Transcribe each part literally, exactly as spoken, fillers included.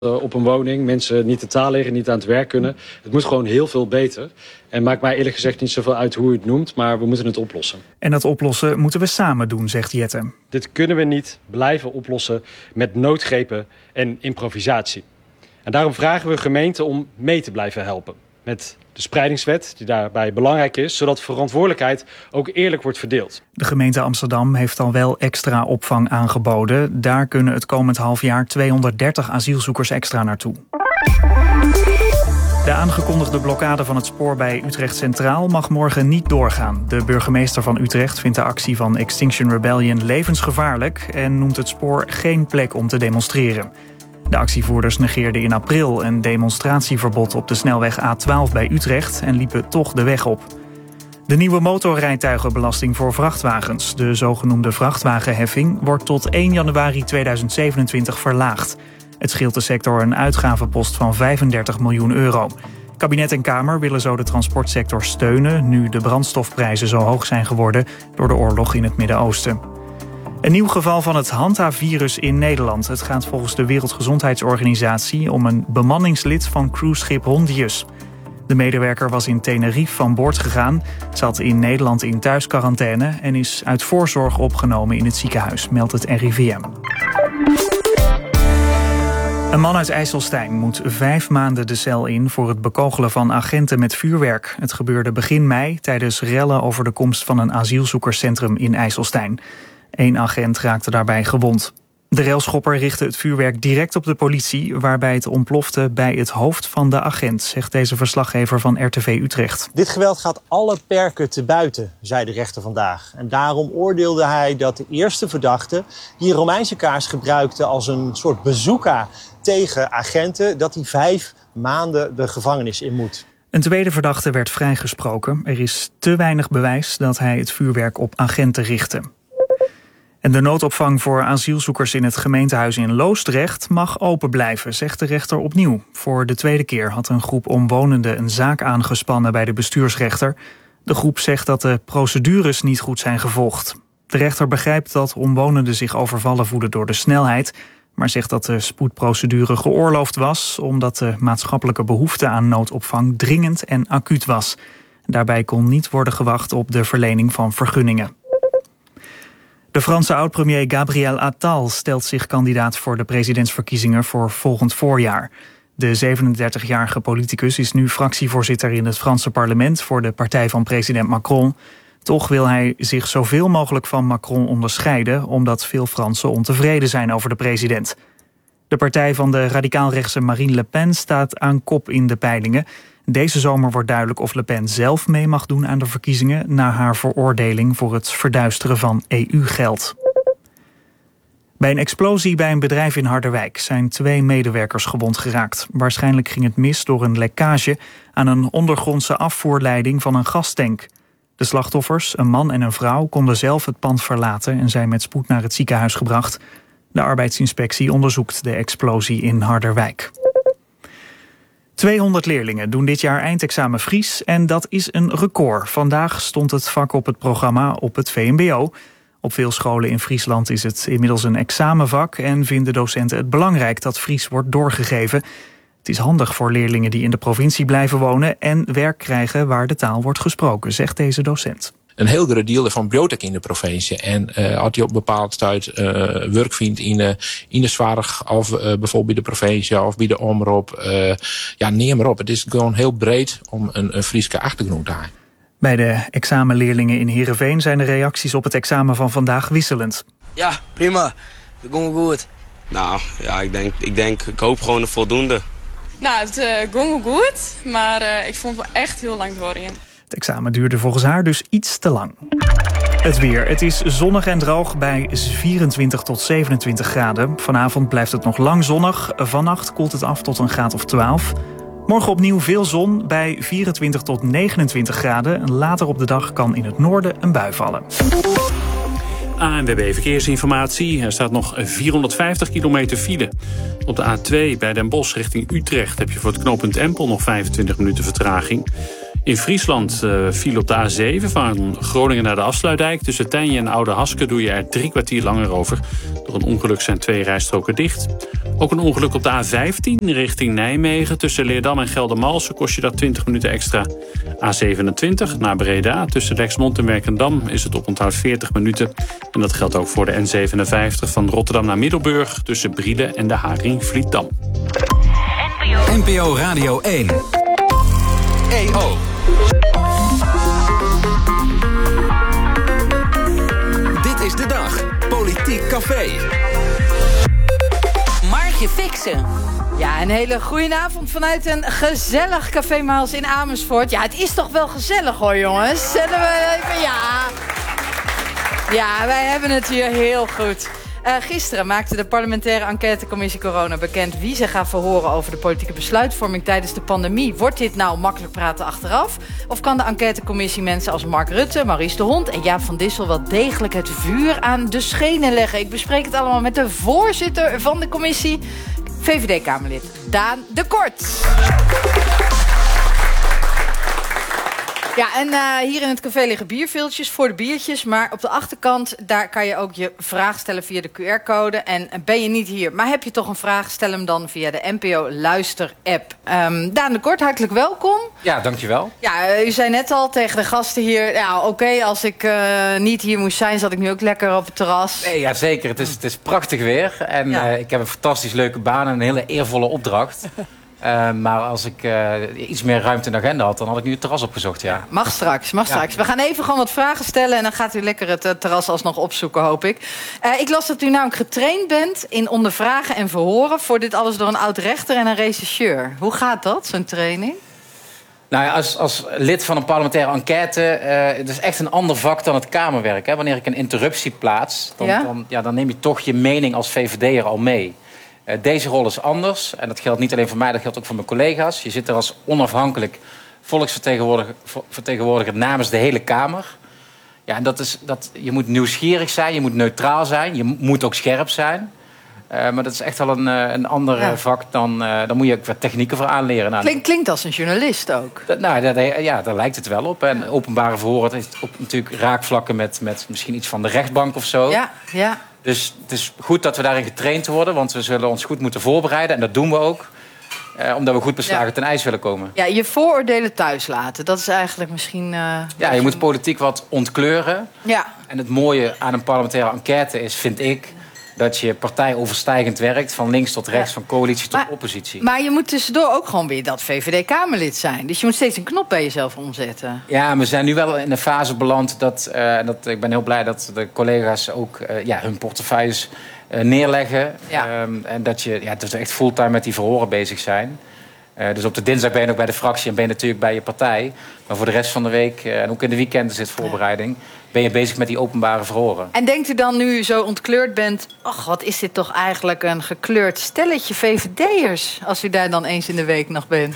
op een woning. Mensen niet de taal leren, niet aan het werk kunnen. Het moet gewoon heel veel beter. En maakt mij eerlijk gezegd niet zoveel uit hoe u het noemt, maar we moeten het oplossen. En dat oplossen moeten we samen doen, zegt Jette. Dit kunnen we niet blijven oplossen met noodgrepen en improvisatie. En daarom vragen we gemeenten om mee te blijven helpen. Met de spreidingswet, die daarbij belangrijk is, zodat verantwoordelijkheid ook eerlijk wordt verdeeld. De gemeente Amsterdam heeft al wel extra opvang aangeboden. Daar kunnen het komend half jaar tweehonderddertig asielzoekers extra naartoe. De aangekondigde blokkade van het spoor bij Utrecht Centraal mag morgen niet doorgaan. De burgemeester van Utrecht vindt de actie van Extinction Rebellion levensgevaarlijk en noemt het spoor geen plek om te demonstreren. De actievoerders negeerden in april een demonstratieverbod op de snelweg A twaalf bij Utrecht en liepen toch de weg op. De nieuwe motorrijtuigenbelasting voor vrachtwagens, de zogenoemde vrachtwagenheffing, wordt tot één januari tweeduizend zevenentwintig verlaagd. Het scheelt de sector een uitgavenpost van vijfendertig miljoen euro. Kabinet en Kamer willen zo de transportsector steunen, nu de brandstofprijzen zo hoog zijn geworden door de oorlog in het Midden-Oosten. Een nieuw geval van het Hanta-virus in Nederland. Het gaat volgens de Wereldgezondheidsorganisatie om een bemanningslid van cruiseschip Hondius. De medewerker was in Tenerife van boord gegaan, zat in Nederland in thuisquarantaine en is uit voorzorg opgenomen in het ziekenhuis, meldt het R I V M. Een man uit IJsselstein moet vijf maanden de cel in voor het bekogelen van agenten met vuurwerk. Het gebeurde begin mei tijdens rellen over de komst van een asielzoekerscentrum in IJsselstein. Eén agent raakte daarbij gewond. De railschopper richtte het vuurwerk direct op de politie, waarbij het ontplofte bij het hoofd van de agent, zegt deze verslaggever van R T V Utrecht. Dit geweld gaat alle perken te buiten, zei de rechter vandaag. En daarom oordeelde hij dat de eerste verdachte die een Romeinse kaars gebruikte als een soort bazooka tegen agenten, dat hij vijf maanden de gevangenis in moet. Een tweede verdachte werd vrijgesproken. Er is te weinig bewijs dat hij het vuurwerk op agenten richtte. En de noodopvang voor asielzoekers in het gemeentehuis in Loosdrecht mag open blijven, zegt de rechter opnieuw. Voor de tweede keer had een groep omwonenden een zaak aangespannen bij de bestuursrechter. De groep zegt dat de procedures niet goed zijn gevolgd. De rechter begrijpt dat omwonenden zich overvallen voelen door de snelheid, maar zegt dat de spoedprocedure geoorloofd was omdat de maatschappelijke behoefte aan noodopvang dringend en acuut was. Daarbij kon niet worden gewacht op de verlening van vergunningen. De Franse oud-premier Gabriel Attal stelt zich kandidaat voor de presidentsverkiezingen voor volgend voorjaar. De zevenendertigjarige politicus is nu fractievoorzitter in het Franse parlement voor de partij van president Macron. Toch wil hij zich zoveel mogelijk van Macron onderscheiden, omdat veel Fransen ontevreden zijn over de president. De partij van de radicaal-rechtse Marine Le Pen staat aan kop in de peilingen. Deze zomer wordt duidelijk of Le Pen zelf mee mag doen aan de verkiezingen na haar veroordeling voor het verduisteren van E U-geld. Bij een explosie bij een bedrijf in Harderwijk zijn twee medewerkers gewond geraakt. Waarschijnlijk ging het mis door een lekkage aan een ondergrondse afvoerleiding van een gastank. De slachtoffers, een man en een vrouw, konden zelf het pand verlaten en zijn met spoed naar het ziekenhuis gebracht. De arbeidsinspectie onderzoekt de explosie in Harderwijk. tweehonderd leerlingen doen dit jaar eindexamen Fries en dat is een record. Vandaag stond het vak op het programma op het V M B O. Op veel scholen in Friesland is het inmiddels een examenvak en vinden docenten het belangrijk dat Fries wordt doorgegeven. Het is handig voor leerlingen die in de provincie blijven wonen en werk krijgen waar de taal wordt gesproken, zegt deze docent. Een heel groot deel van brood in de provincie. En uh, als je op bepaalde tijd uh, werk vindt in de, in de zorg of uh, bijvoorbeeld bij de provincie of bij de omroep. Uh, ja, neem maar op. Het is gewoon heel breed om een, een Frieske achtergrond te hebben. Bij de examenleerlingen in Heerenveen zijn de reacties op het examen van vandaag wisselend. Ja, prima. Dat komt goed. Nou, ja, ik denk, ik denk, ik hoop gewoon een voldoende. Nou, het uh, ging goed, maar uh, ik vond het wel echt heel lang doorheen. Het examen duurde volgens haar dus iets te lang. Het weer. Het is zonnig en droog bij vierentwintig tot zevenentwintig graden. Vanavond blijft het nog lang zonnig. Vannacht koelt het af tot een graad of twaalf. Morgen opnieuw veel zon bij vierentwintig tot negenentwintig graden. Later op de dag kan in het noorden een bui vallen. A N W B Verkeersinformatie. Er staat nog vierhonderdvijftig kilometer file. Op de A twee bij Den Bosch richting Utrecht heb je voor het knooppunt Empel nog vijfentwintig minuten vertraging. In Friesland uh, viel op de A zeven van Groningen naar de Afsluitdijk. Tussen Tijnje en Oude Haske doe je er drie kwartier langer over. Door een ongeluk zijn twee rijstroken dicht. Ook een ongeluk op de A vijftien richting Nijmegen. Tussen Leerdam en Geldermalsen kost je dat twintig minuten extra. A zevenentwintig naar Breda. Tussen Lexmond en Werkendam is het oponthoud veertig minuten. En dat geldt ook voor de N zevenenvijftig van Rotterdam naar Middelburg. Tussen Brielen en de Haring-Vlietdam. N P O Radio één. E O. Dit is de dag. Politiek Café. Margje Fixen. Ja, een hele goede avond vanuit een gezellig Café Maals in Amersfoort. Ja, het is toch wel gezellig hoor, jongens. Zullen we even... Ja. Ja, wij hebben het hier heel goed. Uh, gisteren maakte de parlementaire enquêtecommissie Corona bekend wie ze gaat verhoren over de politieke besluitvorming tijdens de pandemie. Wordt dit nou makkelijk praten achteraf? Of kan de enquêtecommissie mensen als Mark Rutte, Maurice de Hond en Jaap van Dissel wel degelijk het vuur aan de schenen leggen? Ik bespreek het allemaal met de voorzitter van de commissie, V V D-Kamerlid Daan de Kort. Ja, en uh, hier in het café liggen bierviltjes voor de biertjes. Maar op de achterkant, daar kan je ook je vraag stellen via de Q R-code. En ben je niet hier, maar heb je toch een vraag? Stel hem dan via de N P O Luister-app. Um, Daan de Kort, hartelijk welkom. Ja, dankjewel. Ja, uh, u zei net al tegen de gasten hier... Ja, oké, okay, als ik uh, niet hier moest zijn, zat ik nu ook lekker op het terras. Nee, ja, zeker. Het is, het is prachtig weer. En ja. uh, ik heb een fantastisch leuke baan en een hele eervolle opdracht. Uh, maar als ik uh, iets meer ruimte in de agenda had, dan had ik nu het terras opgezocht, ja. Mag straks, mag straks. Ja. We gaan even gewoon wat vragen stellen en dan gaat u lekker het uh, terras alsnog opzoeken, hoop ik. Uh, ik las dat u namelijk getraind bent in ondervragen en verhoren voor dit alles door een oud-rechter en een rechercheur. Hoe gaat dat, zo'n training? Nou ja, als, als lid van een parlementaire enquête, uh, het is echt een ander vak dan het Kamerwerk. Hè. Wanneer ik een interruptie plaats, dan, ja? Dan, ja, dan neem je toch je mening als V V D'er al mee. Uh, deze rol is anders. En dat geldt niet alleen voor mij, dat geldt ook voor mijn collega's. Je zit er als onafhankelijk volksvertegenwoordiger vertegenwoordiger namens de hele Kamer. Ja, en dat is, dat, je moet nieuwsgierig zijn, je moet neutraal zijn, je moet ook scherp zijn. Uh, maar dat is echt wel een, een ander ja. vak. Dan, uh, dan moet je ook wat technieken voor aanleren. Nou, Klink, klinkt als een journalist ook. Dat, nou, dat, ja, daar lijkt het wel op. En openbare verhoren heeft ook natuurlijk raakvlakken met, met misschien iets van de rechtbank of zo. Ja, ja. Dus het is goed dat we daarin getraind worden. Want we zullen ons goed moeten voorbereiden. En dat doen we ook. Uh, omdat we goed beslagen ja. ten ijs willen komen. Ja, je vooroordelen thuis laten. Dat is eigenlijk misschien... Uh, ja, je moet politiek wat ontkleuren. Ja. En het mooie aan een parlementaire enquête is, vind ik, dat je partijoverstijgend werkt. Van links tot rechts, ja. van coalitie tot maar, oppositie. Maar je moet tussendoor ook gewoon weer dat V V D-Kamerlid zijn. Dus je moet steeds een knop bij jezelf omzetten. Ja, we zijn nu wel in een fase beland dat... Uh, dat ik ben heel blij dat de collega's ook uh, ja, hun portefeuilles uh, neerleggen. Ja. Um, en dat, je, ja, dat we echt fulltime met die verhoren bezig zijn. Uh, dus op de dinsdag ben je ook bij de fractie en ben je natuurlijk bij je partij. Maar voor de rest van de week, uh, en ook in de weekenden zit voorbereiding, ben je bezig met die openbare verhoren. En denkt u dan nu u zo ontkleurd bent, ach, wat is dit toch eigenlijk een gekleurd stelletje V V D'ers, als u daar dan eens in de week nog bent?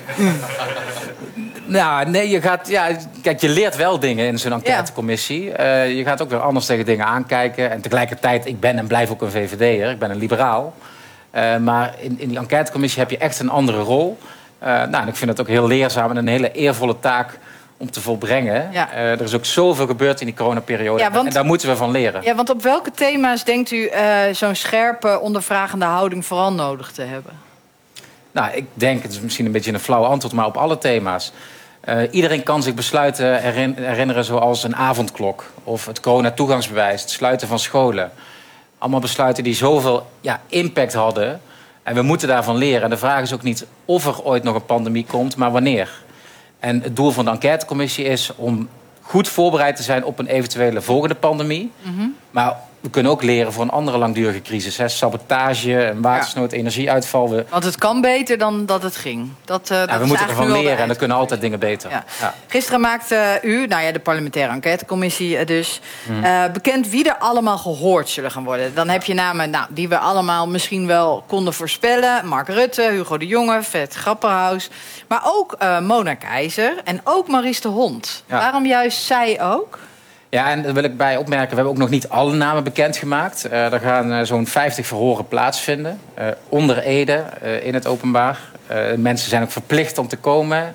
Nou, nee, je gaat... Ja, kijk, je leert wel dingen in zo'n enquêtecommissie. Ja. Uh, je gaat ook weer anders tegen dingen aankijken. En tegelijkertijd, ik ben en blijf ook een V V D'er. Ik ben een liberaal. Uh, maar in, in die enquêtecommissie heb je echt een andere rol. Uh, nou, en ik vind het ook heel leerzaam en een hele eervolle taak om te volbrengen. Ja. Uh, er is ook zoveel gebeurd in die coronaperiode. Ja, want, en daar moeten we van leren. Ja, want op welke thema's denkt u uh, zo'n scherpe, ondervragende houding vooral nodig te hebben? Nou, ik denk, het is misschien een beetje een flauw antwoord, maar op alle thema's. Uh, iedereen kan zich besluiten herinneren zoals een avondklok of het corona-toegangsbewijs, het sluiten van scholen. Allemaal besluiten die zoveel ja, impact hadden. En we moeten daarvan leren. En de vraag is ook niet of er ooit nog een pandemie komt, maar wanneer. En het doel van de enquêtecommissie is om goed voorbereid te zijn op een eventuele volgende pandemie. Mm-hmm. Maar we kunnen ook leren voor een andere langdurige crisis. Hè. Sabotage, een watersnood, ja. energieuitval. We... Want het kan beter dan dat het ging. Dat, uh, ja, dat we moeten ervan leren en er kunnen altijd dingen beter. Ja. Ja. Gisteren maakte u, nou ja, de parlementaire enquêtecommissie dus, mm. uh, bekend wie er allemaal gehoord zullen gaan worden. Dan heb je namen nou, die we allemaal misschien wel konden voorspellen. Mark Rutte, Hugo de Jonge, Fred Grapperhaus. Maar ook uh, Mona Keizer en ook Maurice de Hond. Ja. Waarom juist zij ook? Ja, en daar wil ik bij opmerken, we hebben ook nog niet alle namen bekendgemaakt. Uh, er gaan uh, zo'n vijftig verhoren plaatsvinden, uh, onder ede uh, in het openbaar. Uh, mensen zijn ook verplicht om te komen.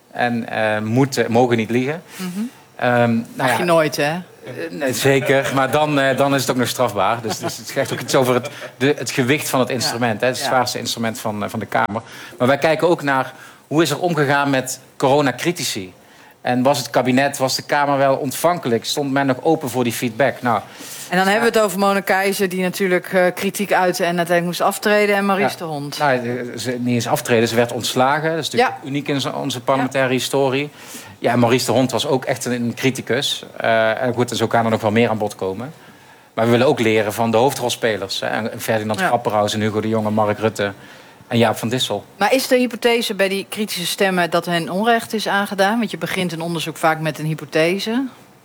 En uh, moeten, mogen niet liegen. Mm-hmm. Um, nou ja, je nooit, hè? Uh, nee, zeker, maar dan, uh, dan is het ook nog strafbaar. Dus, dus het gaat ook iets over het, de, het gewicht van het instrument. Ja. Hè? Het zwaarste ja. instrument van, uh, van de Kamer. Maar wij kijken ook naar hoe is er omgegaan met coronacritici. En was het kabinet, was de Kamer wel ontvankelijk? Stond men nog open voor die feedback? Nou, en dan hebben we het over Mona Keijzer, die natuurlijk uh, kritiek uitte en uiteindelijk moest aftreden. En Maurice ja. de Hond. Nou, ze niet eens aftreden, ze werd ontslagen. Dat is natuurlijk ja. uniek in onze parlementaire ja. historie. Ja, en Maurice de Hond was ook echt een, een criticus. Uh, en goed, dus ook kan er nog wel meer aan bod komen. Maar we willen ook leren van de hoofdrolspelers. Hè? Ferdinand ja. Grapperhaus en Hugo de Jonge, Mark Rutte en Jaap van Dissel. Maar is de hypothese bij die kritische stemmen dat hen onrecht is aangedaan? Want je begint een onderzoek vaak met een hypothese.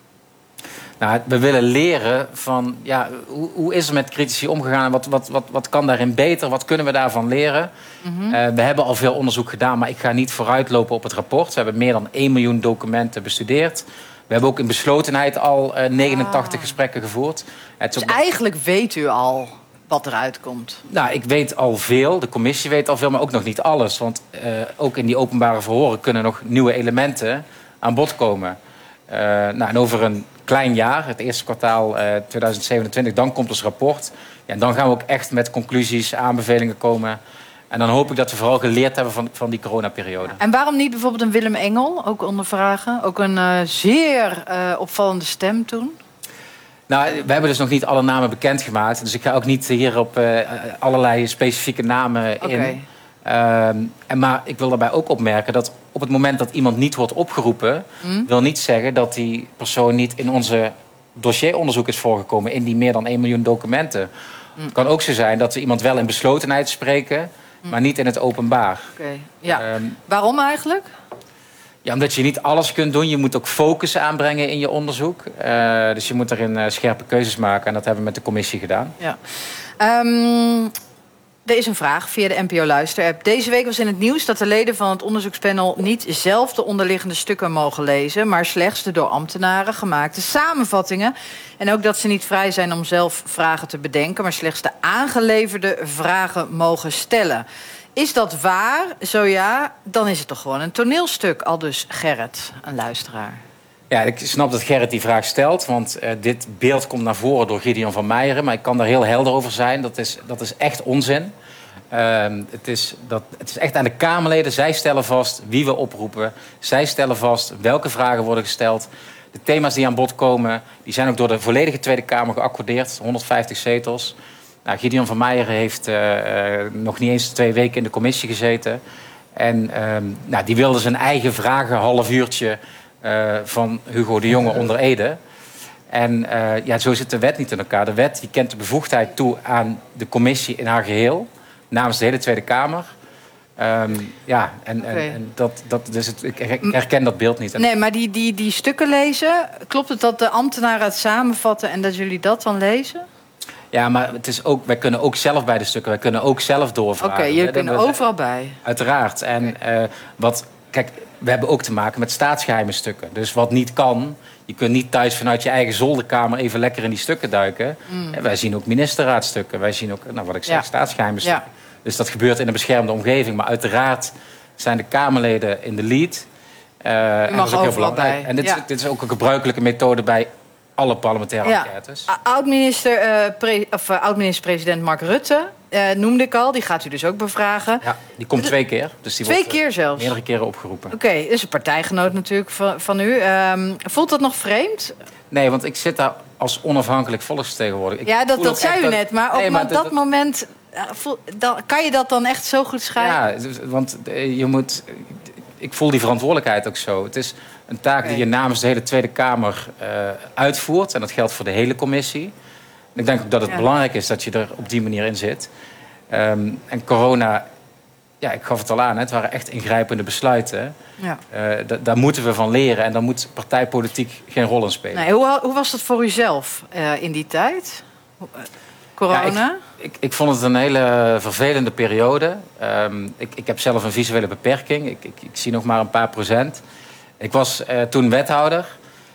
Nou, we willen leren van, ja, hoe, hoe is er met critici omgegaan? Wat, wat, wat, wat kan daarin beter? Wat kunnen we daarvan leren? Mm-hmm. Uh, we hebben al veel onderzoek gedaan, maar ik ga niet vooruitlopen op het rapport. We hebben meer dan één miljoen documenten bestudeerd. We hebben ook in beslotenheid al uh, negenentachtig ah. gesprekken gevoerd. Het is dus eigenlijk weet u al wat eruit komt? Nou, ik weet al veel. De commissie weet al veel, maar ook nog niet alles. Want uh, ook in die openbare verhoren kunnen nog nieuwe elementen aan bod komen. Uh, nou, en over een klein jaar, het eerste kwartaal uh, twintig zevenentwintig, dan komt ons rapport. Ja, en dan gaan we ook echt met conclusies, aanbevelingen komen. En dan hoop ik dat we vooral geleerd hebben van, van die coronaperiode. En waarom niet bijvoorbeeld een Willem Engel, ook ondervragen? Ook een uh, zeer uh, opvallende stem toen. Nou, we hebben dus nog niet alle namen bekendgemaakt. Dus ik ga ook niet hier op uh, allerlei specifieke namen in. Okay. Uh, en maar ik wil daarbij ook opmerken dat op het moment dat iemand niet wordt opgeroepen, mm. wil niet zeggen dat die persoon niet in onze dossieronderzoek is voorgekomen, in die meer dan één miljoen documenten. Mm. Het kan ook zo zijn dat we iemand wel in beslotenheid spreken, mm. maar niet in het openbaar. Okay. Ja. Um, Waarom eigenlijk? Ja, omdat je niet alles kunt doen. Je moet ook focus aanbrengen in je onderzoek. Uh, dus je moet erin uh, scherpe keuzes maken. En dat hebben we met de commissie gedaan. Ja. Um, er is een vraag via de N P O Luister-app. Deze week was in het nieuws dat de leden van het onderzoekspanel niet zelf de onderliggende stukken mogen lezen, maar slechts de door ambtenaren gemaakte samenvattingen. En ook dat ze niet vrij zijn om zelf vragen te bedenken, maar slechts de aangeleverde vragen mogen stellen. Is dat waar? Zo ja, dan is het toch gewoon een toneelstuk. Aldus Gerrit, een luisteraar. Ja, ik snap dat Gerrit die vraag stelt, want uh, dit beeld komt naar voren door Gideon van Meijeren. Maar ik kan daar heel helder over zijn. Dat is, dat is echt onzin. Uh, het, is dat, het is echt aan de Kamerleden. Zij stellen vast wie we oproepen. Zij stellen vast welke vragen worden gesteld. De thema's die aan bod komen, die zijn ook door de volledige Tweede Kamer geaccordeerd. honderdvijftig zetels. Nou, Gideon van Meijeren heeft uh, uh, nog niet eens twee weken in de commissie gezeten. En uh, nou, die wilde zijn eigen vragen half uurtje uh, van Hugo de Jonge onder Ede. En uh, ja, zo zit de wet niet in elkaar. De wet die kent de bevoegdheid toe aan de commissie in haar geheel, namens de hele Tweede Kamer. Um, ja, en, okay. en, en dat, dat, dus het, ik herken dat beeld niet. Nee, maar die, die, die stukken lezen, klopt het dat de ambtenaren het samenvatten en dat jullie dat dan lezen? Ja, maar het is ook, wij kunnen ook zelf bij de stukken, wij kunnen ook zelf doorvragen. Oké, okay, jullie kunnen overal bij. Uiteraard. En uh, wat, kijk, we hebben ook te maken met staatsgeheime stukken. Dus wat niet kan, je kunt niet thuis vanuit je eigen zolderkamer even lekker in die stukken duiken. Mm. En wij zien ook ministerraadstukken, wij zien ook, nou wat ik zeg, ja. staatsgeheime stukken. Ja. Dus dat gebeurt in een beschermde omgeving. Maar uiteraard zijn de Kamerleden in de lead. Uh, en dat is ook heel belangrijk. Bij. En dit, ja. dit is ook een gebruikelijke methode bij alle parlementaire ja. enquêtes. Oud-minister, uh, pre, of uh, oud-minister-president Mark Rutte uh, noemde ik al. Die gaat u dus ook bevragen. Ja, die komt twee keer. Dus die twee wordt, keer zelfs? Meerdere keren opgeroepen. Oké, okay, dus een partijgenoot natuurlijk van, van u. Um, voelt dat nog vreemd? Nee, want ik zit daar als onafhankelijk volksvertegenwoordiger. Ja, dat, dat zei u net. Maar op nee, maar dat, dat moment, uh, voel, dan, kan je dat dan echt zo goed scheiden? Ja, want je moet... Ik voel die verantwoordelijkheid ook zo. Het is een taak okay. die je namens de hele Tweede Kamer uh, uitvoert. En dat geldt voor de hele commissie. En ik denk ook dat het ja. belangrijk is dat je er op die manier in zit. Um, en corona, ja, ik gaf het al aan, hè, het waren echt ingrijpende besluiten. Ja. Uh, d- daar moeten we van leren. En daar moet partijpolitiek geen rol in spelen. Nee, hoe, hoe was dat voor u zelf uh, in die tijd? Corona? Ja, ik, ik, ik vond het een hele vervelende periode. Um, ik, ik heb zelf een visuele beperking. Ik, ik, ik zie nog maar een paar procent. Ik was uh, toen wethouder.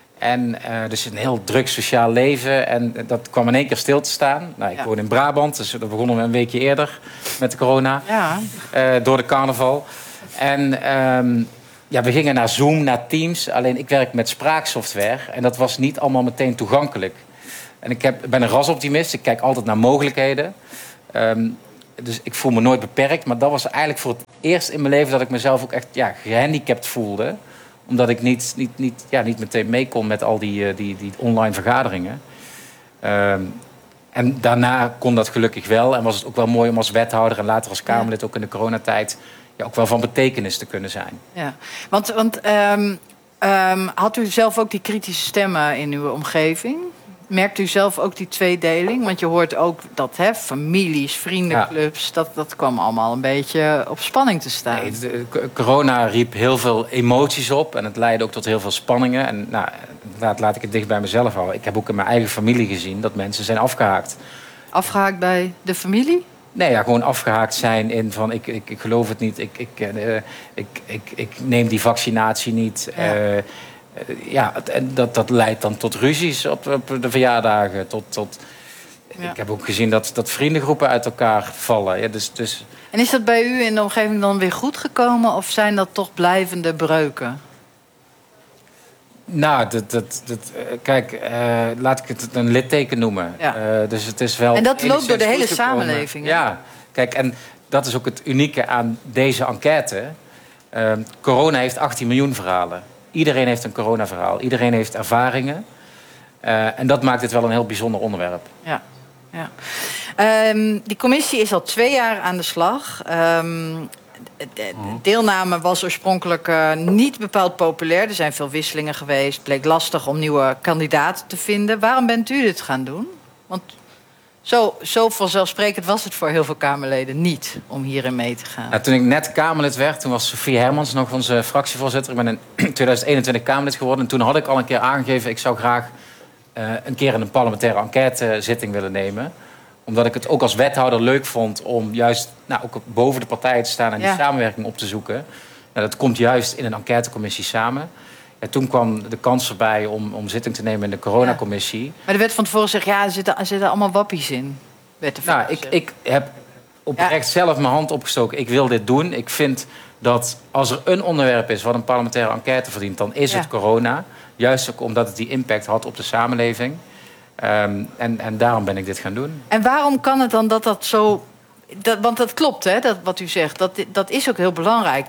En uh, dus een heel druk sociaal leven. En dat kwam in één keer stil te staan. Nou, ik ja. woon in Brabant, dus dat begonnen we een weekje eerder met de corona. Ja. Uh, door de carnaval. En um, ja, we gingen naar Zoom, naar Teams. Alleen ik werk met spraaksoftware en dat was niet allemaal meteen toegankelijk. En ik heb, ben een rasoptimist, ik kijk altijd naar mogelijkheden. Um, dus ik voel me nooit beperkt. Maar dat was eigenlijk voor het eerst in mijn leven dat ik mezelf ook echt ja, gehandicapt voelde. Omdat ik niet, niet, niet, ja, niet meteen mee kon met al die, die, die online vergaderingen. Um, en daarna kon dat gelukkig wel. En was het ook wel mooi om als wethouder en later als Kamerlid ook in de coronatijd ja, ook wel van betekenis te kunnen zijn. Ja, want, want um, um, had u zelf ook die kritische stemmen in uw omgeving? Merkt u zelf ook die tweedeling? Want je hoort ook dat hè, families, vriendenclubs, ja. dat, dat kwam allemaal een beetje op spanning te staan. Nee, de, de, corona riep heel veel emoties op en het leidde ook tot heel veel spanningen. En nou, laat, laat ik het dicht bij mezelf houden. Ik heb ook in mijn eigen familie gezien dat mensen zijn afgehaakt. Afgehaakt bij de familie? Nee, ja, gewoon afgehaakt zijn in van ik, ik, ik geloof het niet, ik, ik, uh, ik, ik, ik neem die vaccinatie niet. Ja. Uh, Ja, en dat, dat leidt dan tot ruzies op, op de verjaardagen. Tot, tot, ja. Ik heb ook gezien dat, dat vriendengroepen uit elkaar vallen. Ja, dus, dus... En is dat bij u in de omgeving dan weer goed gekomen? Of zijn dat toch blijvende breuken? Nou, dat, dat, dat, kijk, uh, laat ik het een litteken noemen. Ja. Uh, dus het is wel en dat loopt door de hele samenleving. Hè? Ja, kijk, en dat is ook het unieke aan deze enquête. Uh, corona heeft achttien miljoen verhalen. Iedereen heeft een coronaverhaal. Iedereen heeft ervaringen. Uh, en dat maakt het wel een heel bijzonder onderwerp. Ja, ja. Um, die commissie is al twee jaar aan de slag. Um, de, de deelname was oorspronkelijk uh, niet bepaald populair. Er zijn veel wisselingen geweest. Het bleek lastig om nieuwe kandidaten te vinden. Waarom bent u dit gaan doen? Want zo, zo vanzelfsprekend was het voor heel veel Kamerleden niet om hierin mee te gaan. Nou, toen ik net Kamerlid werd, toen was Sofie Hermans nog onze fractievoorzitter. Ik ben in twintig eenentwintig Kamerlid geworden. En toen had ik al een keer aangegeven, ik zou graag uh, een keer in een parlementaire enquête-zitting willen nemen. Omdat ik het ook als wethouder leuk vond om juist nou, ook boven de partijen te staan en ja. die samenwerking op te zoeken. Nou, dat komt juist in een enquêtecommissie samen. Ja, toen kwam de kans erbij om, om zitting te nemen in de coronacommissie. Ja. Maar er werd van tevoren gezegd, ja, er zitten, er zitten allemaal wappies in. Nou, ik, ik heb oprecht ja. zelf mijn hand opgestoken. Ik wil dit doen. Ik vind dat als er een onderwerp is wat een parlementaire enquête verdient, dan is ja. het corona. Juist ook omdat het die impact had op de samenleving. Um, en, en daarom ben ik dit gaan doen. En waarom kan het dan dat dat zo... Dat, want dat klopt, hè, dat, wat u zegt. Dat, dat is ook heel belangrijk.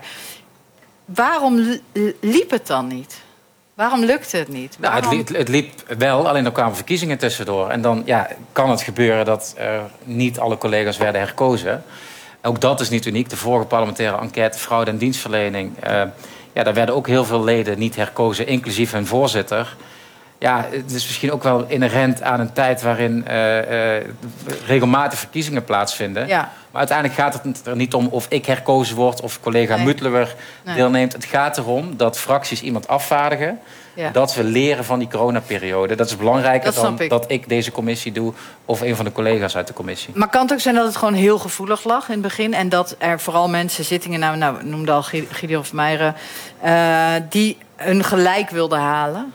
Waarom liep het dan niet? Waarom lukte het niet? Waarom... Nou, het, liep, het liep wel, alleen er kwamen verkiezingen tussendoor. En dan ja, kan het gebeuren dat uh, niet alle collega's werden herkozen. Ook dat is niet uniek. De vorige parlementaire enquête fraude en dienstverlening... Uh, ja, daar werden ook heel veel leden niet herkozen, inclusief hun voorzitter. Ja, het is misschien ook wel inherent aan een tijd waarin uh, uh, regelmatig verkiezingen plaatsvinden. Ja. Maar uiteindelijk gaat het er niet om of ik herkozen word of collega nee. Muttlewer nee. deelneemt. Het gaat erom dat fracties iemand afvaardigen. Ja. Dat we leren van die coronaperiode. Dat is belangrijker dat dan ik. dat ik deze commissie doe of een van de collega's uit de commissie. Maar kan het ook zijn dat het gewoon heel gevoelig lag in het begin en dat er vooral mensen zittingen, nou, nou noemde al Gideon van Meijeren, uh, die hun gelijk wilden halen?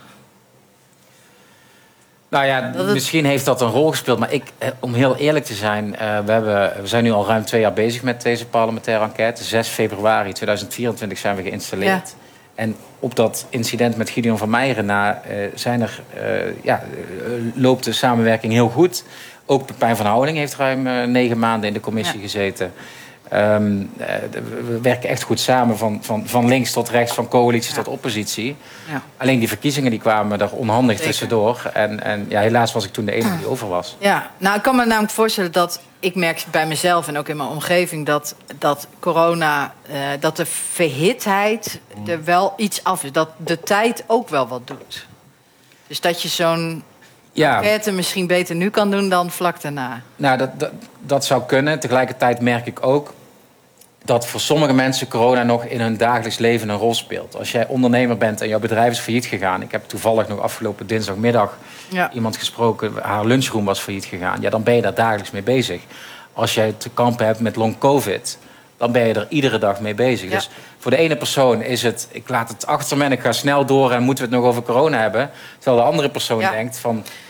Nou ja, het... misschien heeft dat een rol gespeeld. Maar ik, om heel eerlijk te zijn, uh, we, hebben, we zijn nu al ruim twee jaar bezig met deze parlementaire enquête. zes februari tweeduizend vierentwintig zijn we geïnstalleerd. Ja. En op dat incident met Gideon van Meijeren na uh, zijn er, uh, ja, uh, loopt de samenwerking heel goed. Ook Pepijn van Houweling heeft ruim uh, negen maanden in de commissie ja. gezeten. Um, uh, we werken echt goed samen, van, van, van links tot rechts, van coalitie ja. tot oppositie. Ja. Alleen die verkiezingen die kwamen er onhandig Zeker. tussendoor. En, en ja, helaas was ik toen de enige die over was. Ja, nou, ik kan me namelijk voorstellen dat... Ik merk bij mezelf en ook in mijn omgeving dat, dat corona, uh, dat de verhitheid er wel iets af is. Dat de tijd ook wel wat doet. Dus dat je zo'n ja. enquête misschien beter nu kan doen dan vlak daarna. Nou, dat, dat, dat zou kunnen. Tegelijkertijd merk ik ook dat voor sommige mensen corona nog in hun dagelijks leven een rol speelt. Als jij ondernemer bent en jouw bedrijf is failliet gegaan. Ik heb toevallig nog afgelopen dinsdagmiddag ja. iemand gesproken, haar lunchroom was failliet gegaan. Ja, dan ben je daar dagelijks mee bezig. Als jij te kampen hebt met long covid, dan ben je er iedere dag mee bezig. Ja. Dus voor de ene persoon is het, ik laat het achter me en ik ga snel door en moeten we het nog over corona hebben. Terwijl de andere persoon ja. denkt van,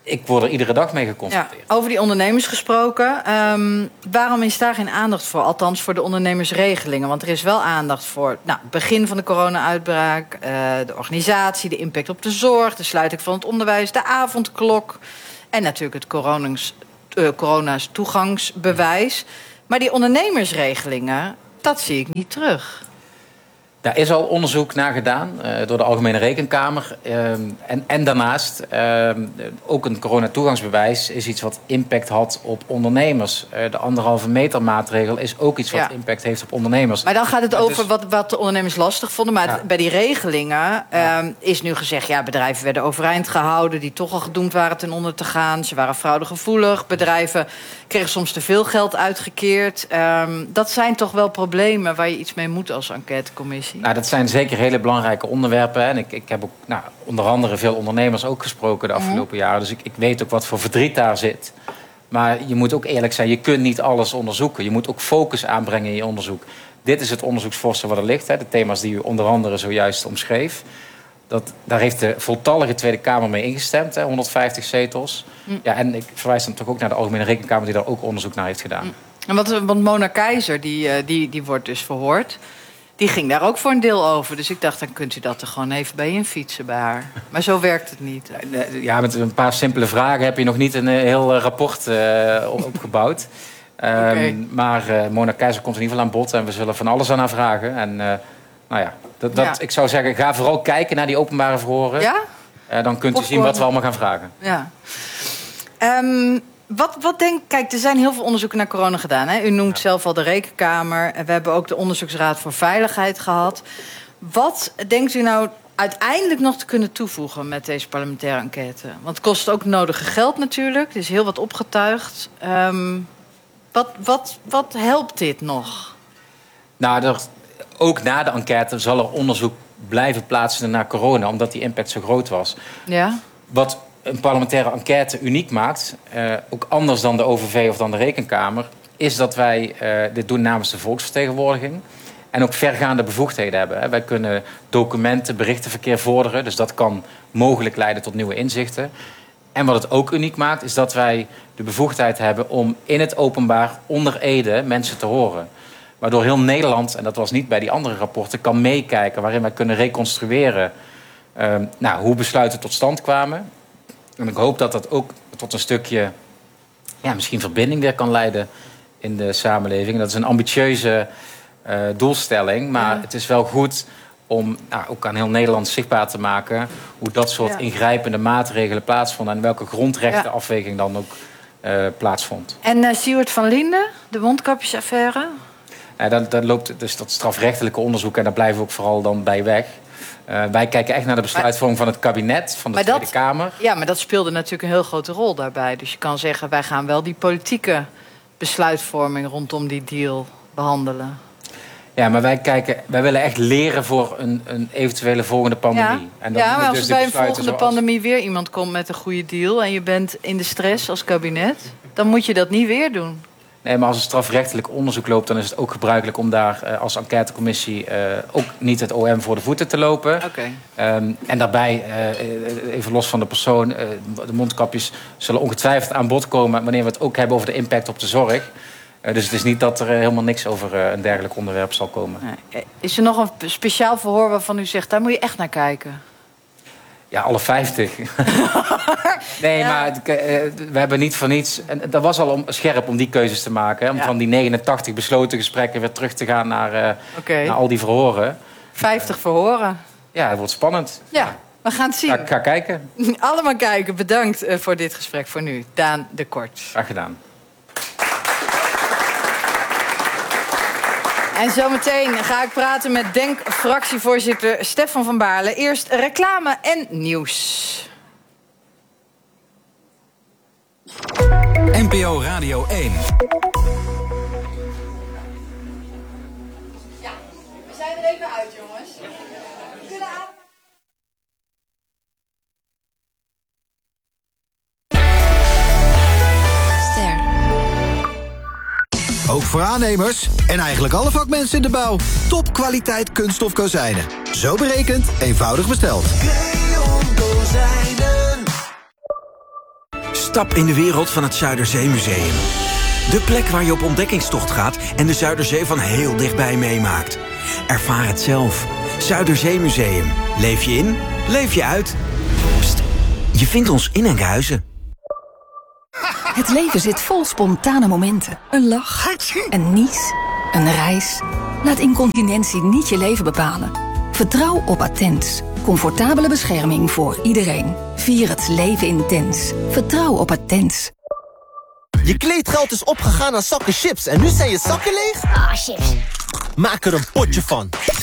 ik word er iedere dag mee geconfronteerd. Ja, over die ondernemers gesproken. Um, waarom is daar geen aandacht voor? Althans voor de ondernemersregelingen. Want er is wel aandacht voor nou, het begin van de corona-uitbraak... Uh, de organisatie, de impact op de zorg... de sluiting van het onderwijs, de avondklok... en natuurlijk het corona's, uh, corona's toegangsbewijs. Maar die ondernemersregelingen, dat zie ik niet terug. Daar is al onderzoek naar gedaan uh, door de Algemene Rekenkamer. Uh, en, en daarnaast, uh, ook een coronatoegangsbewijs is iets wat impact had op ondernemers. Uh, de anderhalve meter maatregel is ook iets wat ja. impact heeft op ondernemers. Maar dan gaat het maar over dus, wat, wat de ondernemers lastig vonden. Maar ja. het, bij die regelingen uh, is nu gezegd... ja, bedrijven werden overeind gehouden die toch al gedoemd waren ten onder te gaan. Ze waren fraudegevoelig. Bedrijven kregen soms te veel geld uitgekeerd. Um, dat zijn toch wel problemen waar je iets mee moet als enquêtecommissie. Nou, dat zijn zeker hele belangrijke onderwerpen. En ik, ik heb ook nou, onder andere veel ondernemers ook gesproken de afgelopen mm. jaren. Dus ik, ik weet ook wat voor verdriet daar zit. Maar je moet ook eerlijk zijn, je kunt niet alles onderzoeken. Je moet ook focus aanbrengen in je onderzoek. Dit is het onderzoeksvoorstel wat er ligt. Hè, de thema's die u onder andere zojuist omschreef. Dat, daar heeft de voltallige Tweede Kamer mee ingestemd, hè, honderdvijftig zetels. Mm. Ja, en ik verwijs dan toch ook naar de Algemene Rekenkamer... die daar ook onderzoek naar heeft gedaan. Mm. En wat, want Mona Keizer, die, die, die wordt dus verhoord... Die ging daar ook voor een deel over. Dus ik dacht, dan kunt u dat er gewoon even bij in fietsen bij haar. Maar zo werkt het niet. Ja, met een paar simpele vragen heb je nog niet een heel rapport uh, opgebouwd. Okay. Um, maar uh, Mona Keizer komt in ieder geval aan bod. En we zullen van alles aan haar vragen. En uh, nou ja, dat, dat, ja, ik zou zeggen, ga vooral kijken naar die openbare verhoren. Ja? Uh, dan kunt u zien wat we allemaal gaan vragen. Ja. Um, Wat, wat denk, kijk, er zijn heel veel onderzoeken naar corona gedaan. Hè? U noemt ja. zelf al de Rekenkamer. We hebben ook de Onderzoeksraad voor Veiligheid gehad. Wat denkt u nou uiteindelijk nog te kunnen toevoegen met deze parlementaire enquête? Want het kost ook nodige geld natuurlijk. Er is heel wat opgetuigd. Um, wat, wat, wat helpt dit nog? Nou, er, ook na de enquête zal er onderzoek blijven plaatsvinden naar corona... omdat die impact zo groot was. Ja. Wat een parlementaire enquête uniek maakt... Uh, ook anders dan de O V V of dan de Rekenkamer... is dat wij uh, dit doen namens de volksvertegenwoordiging... en ook vergaande bevoegdheden hebben. Hè. Wij kunnen documenten, berichtenverkeer vorderen... dus dat kan mogelijk leiden tot nieuwe inzichten. En wat het ook uniek maakt... is dat wij de bevoegdheid hebben om in het openbaar... onder ede mensen te horen. Waardoor heel Nederland, en dat was niet bij die andere rapporten... kan meekijken, waarin wij kunnen reconstrueren... Uh, nou, hoe besluiten tot stand kwamen... En ik hoop dat dat ook tot een stukje... ja, misschien verbinding weer kan leiden in de samenleving. Dat is een ambitieuze uh, doelstelling. Maar ja. het is wel goed om nou, ook aan heel Nederland zichtbaar te maken... hoe dat soort ja. ingrijpende maatregelen plaatsvonden... en welke grondrechtenafweging dan ook uh, plaatsvond. En uh, Siewert van Linden, de mondkapjesaffaire? Ja, dat, dat loopt dus dat strafrechtelijke onderzoek... en daar blijven we ook vooral dan bij weg... Uh, wij kijken echt naar de besluitvorming van het kabinet, van de maar Tweede dat, Kamer. Ja, maar dat speelde natuurlijk een heel grote rol daarbij. Dus je kan zeggen, wij gaan wel die politieke besluitvorming rondom die deal behandelen. Ja, maar wij, kijken, wij willen echt leren voor een, een eventuele volgende pandemie. Ja, en dan ja maar als dus er bij een volgende zoals... pandemie weer iemand komt met een goede deal... en je bent in de stress als kabinet, dan moet je dat niet weer doen. Nee, maar als een strafrechtelijk onderzoek loopt... dan is het ook gebruikelijk om daar uh, als enquêtecommissie... Uh, ook niet het O M voor de voeten te lopen. Okay. Um, en daarbij, uh, even los van de persoon... Uh, de mondkapjes zullen ongetwijfeld aan bod komen... wanneer we het ook hebben over de impact op de zorg. Uh, dus het is niet dat er uh, helemaal niks over uh, een dergelijk onderwerp zal komen. Nee. Is er nog een speciaal verhoor waarvan u zegt... daar moet je echt naar kijken? Ja, alle vijftig. nee, ja. maar uh, we hebben niet voor niets... En dat was al om, scherp om die keuzes te maken. Hè, om ja. van die negenentachtig besloten gesprekken... weer terug te gaan naar, uh, okay. naar al die verhoren. vijftig verhoren. Ja, het wordt spannend. Ja, we gaan het zien. Ga, ga kijken. Allemaal kijken. Bedankt uh, voor dit gesprek voor nu. Daan de Kort. Graag gedaan. En zometeen ga ik praten met Denk-fractievoorzitter Stefan van Baarle. Eerst reclame en nieuws. N P O Radio één. Ja, we zijn er even uit, jongens. We kunnen aan... Ook voor aannemers en eigenlijk alle vakmensen in de bouw. Topkwaliteit kunststof kozijnen. Zo berekend, eenvoudig besteld. Creon Kozijnen. Stap in de wereld van het Zuiderzeemuseum. De plek waar je op ontdekkingstocht gaat en de Zuiderzee van heel dichtbij meemaakt. Ervaar het zelf. Zuiderzeemuseum. Leef je in, leef je uit. Pst, je vindt ons in Enkhuizen. Het leven zit vol spontane momenten. Een lach, een nies, een reis. Laat incontinentie niet je leven bepalen. Vertrouw op Attens. Comfortabele bescherming voor iedereen. Vier het leven intens. Vertrouw op Attens. Je kleedgeld is opgegaan aan zakken chips en nu zijn je zakken leeg? Ah, chips. Maak er een potje van.